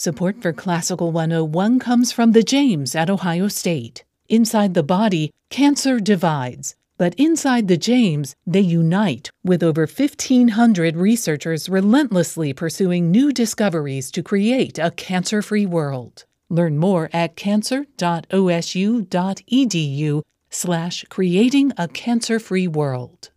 Support for Classical 101 comes from the James at Ohio State. Inside the body, cancer divides, but inside the James, they unite, with over 1,500 researchers relentlessly pursuing new discoveries to create a cancer-free world. Learn more at cancer.osu.edu/creating a cancer-free world.